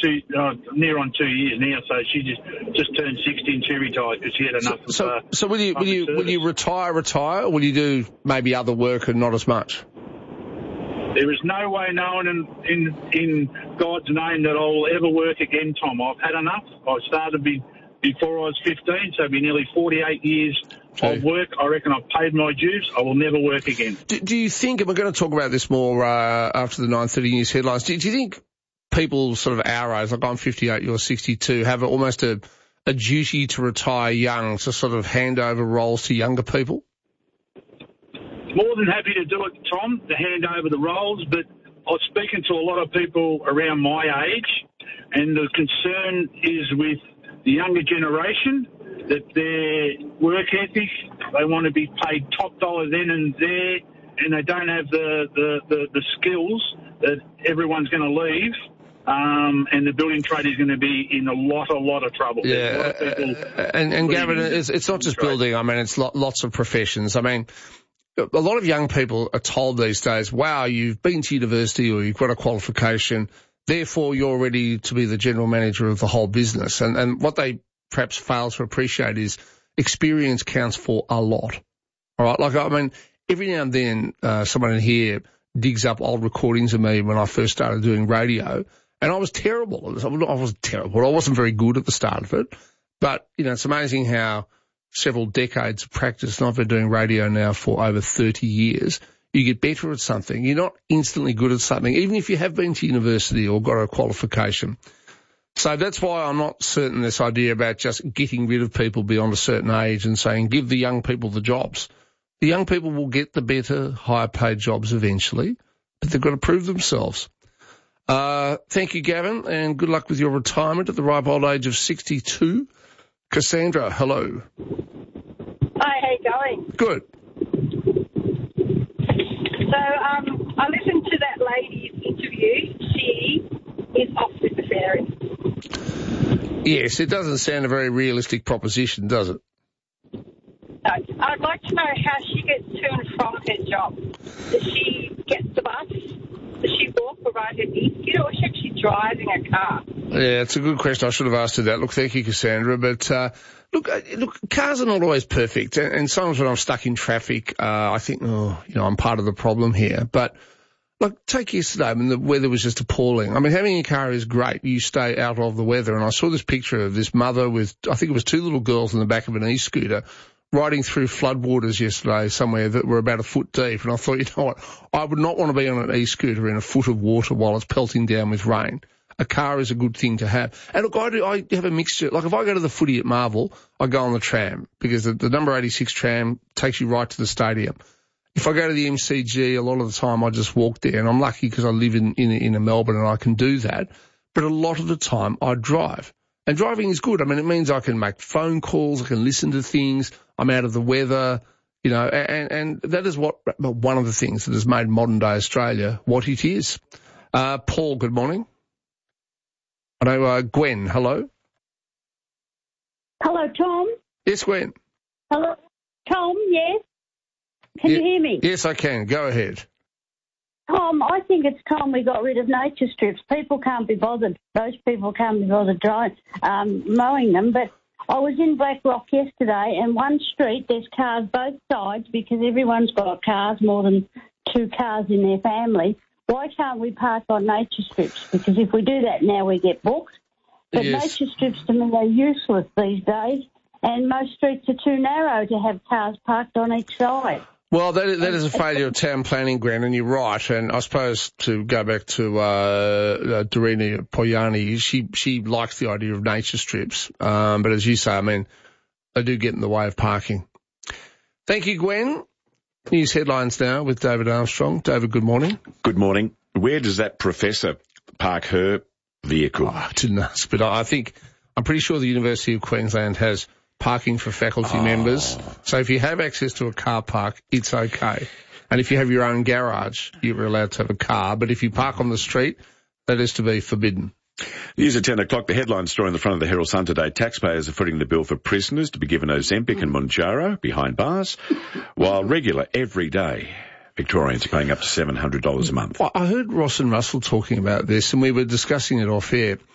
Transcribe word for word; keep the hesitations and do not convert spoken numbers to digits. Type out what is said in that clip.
two, uh, near on two years now. So she just just turned sixty and she retired because she had enough. So, of, uh, so will you will you service. will you retire, retire, or will you do maybe other work and not as much? There is no way known in, in in God's name that I'll ever work again, Tom. I've had enough. I started be, before I was fifteen, so it'll be nearly forty-eight years Okay. of work. I reckon I've paid my dues. I will never work again. Do, do you think, and we're going to talk about this more uh, after the nine thirty news headlines, do, do you think people sort of our age, like I'm fifty-eight, you're sixty-two, have almost a, a duty to retire young, to sort of hand over roles to younger people? More than happy to do it, Tom, to hand over the roles, but I was speaking to a lot of people around my age, and the concern is with the younger generation, that their work ethic, they want to be paid top dollar then and there, and they don't have the, the, the, the skills that everyone's going to leave. Um, and the building trade is going to be in a lot, a lot of trouble. Yeah, a lot of people uh, and, and Gavin, it's, it's not just building. I mean, it's lo- lots of professions. I mean, a lot of young people are told these days, wow, you've been to university or you've got a qualification, therefore you're ready to be the general manager of the whole business. And, and what they perhaps fail to appreciate is experience counts for a lot. All right, like, I mean, every now and then uh, someone in here digs up old recordings of me when I first started doing radio, and I was terrible. I wasn't terrible. I wasn't very good at the start of it. But, you know, it's amazing how several decades of practice, and I've been doing radio now for over thirty years, you get better at something. You're not instantly good at something, even if you have been to university or got a qualification. So that's why I'm not certain this idea about just getting rid of people beyond a certain age and saying give the young people the jobs. The young people will get the better, higher paid jobs eventually, but they've got to prove themselves. Uh, thank you, Gavin, and good luck with your retirement at the ripe old age of sixty-two. Cassandra, hello. Hi, how you going? Good. So um, I listened to that lady's interview. She is off with the fairy. Yes, it doesn't sound a very realistic proposition, does it? No. I'd like to know how she gets to and from her job. Does she get the bus? Does she walk or ride her e-scooter, or is she actually driving a car? Yeah, it's a good question. I should have asked her that. Look, thank you, Cassandra. But uh, look, uh, look, cars are not always perfect, and, and sometimes when I'm stuck in traffic, uh, I think, oh, you know, I'm part of the problem here. But look, take yesterday when the weather was just appalling. I mean, having a car is great. You stay out of the weather, and I saw this picture of this mother with, I think it was two little girls in the back of an e-scooter, riding through floodwaters yesterday somewhere that were about a foot deep. And I thought, you know what, I would not want to be on an e-scooter in a foot of water while it's pelting down with rain. A car is a good thing to have. And look, I do, I have a mixture. Like if I go to the footy at Marvel, I go on the tram because the, the number eighty-six tram takes you right to the stadium. If I go to the M C G, a lot of the time I just walk there, and I'm lucky because I live in, in, in Melbourne and I can do that. But a lot of the time I drive. And driving is good. I mean, it means I can make phone calls, I can listen to things, I'm out of the weather, you know, and, and that is what one of the things that has made modern-day Australia what it is. Uh, Paul, good morning. I know, uh, Gwen, hello. Hello, Tom. Yes, Gwen. Hello, Tom, yes? Can Ye- you hear me? Yes, I can. Go ahead. Tom, I think it's time we got rid of nature strips. People can't be bothered. Those people can't be bothered dry, um, mowing them. But I was in Blackrock yesterday, and one street, there's cars both sides because everyone's got cars, more than two cars in their family. Why can't we park on nature strips? Because if we do that now, we get booked. But Yes. nature strips, to me, are useless these days, and most streets are too narrow to have cars parked on each side. Well, that, that is a failure of town planning, Gwen, and you're right. And I suppose to go back to uh, uh Dorina Poyani, she she likes the idea of nature strips. Um, but as you say, I mean, they do get in the way of parking. Thank you, Gwen. News headlines now with David Armstrong. David, good morning. Good morning. Where does that professor park her vehicle? Oh, I didn't ask, but I think I'm pretty sure the University of Queensland has parking for faculty Oh. members. So if you have access to a car park, it's okay. And if you have your own garage, you're allowed to have a car. But if you park on the street, that is to be forbidden. News at ten o'clock, the headline story on the front of the Herald Sun today. Taxpayers are footing the bill for prisoners to be given Ozempic and Mounjaro behind bars, while regular, everyday Victorians are paying up to seven hundred dollars a month. I heard Ross and Russell talking about this, and we were discussing it off air.